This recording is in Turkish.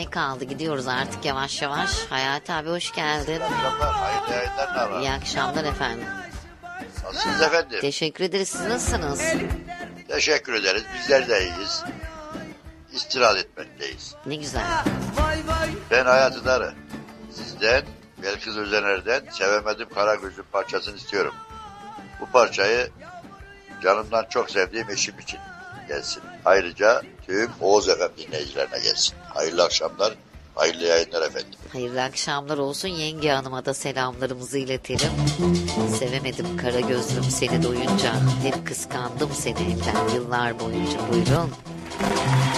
kaldı. Gidiyoruz artık yavaş yavaş. Hayati abi hoş geldin. İyi akşamlar, hayırlı yayınlar, ne var? İyi akşamlar efendim. Nasılsınız efendim? Teşekkür ederiz. Siz nasılsınız? Teşekkür ederiz. Bizler de iyiyiz. İstirahat etmekteyiz. Ne güzel. Ben Hayati Darı. Sizden, Belkıs Özener'den Sevemedim Karagöz'ün parçasını istiyorum. Bu parçayı canımdan çok sevdiğim eşim için gelsin. Ayrıca tüm Oğuz FM dinleyicilerine gelsin. Hayırlı akşamlar, hayırlı yayınlar efendim. Hayırlı akşamlar olsun. Yenge hanıma da selamlarımızı iletelim. Sevemedim kara gözlüm seni doyunca. Hep kıskandım seni elden yıllar boyunca. Buyurun.